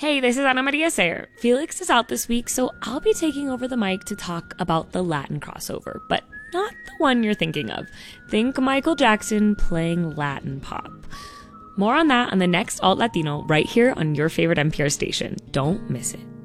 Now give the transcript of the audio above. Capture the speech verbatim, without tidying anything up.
Hey, this is Ana Maria Sayer. Felix is out this week, so I'll be taking over the mic to talk about the Latin crossover, but not the one you're thinking of. Think Michael Jackson playing Latin pop. More on that on the next Alt Latino right here on your favorite N P R station. Don't miss it.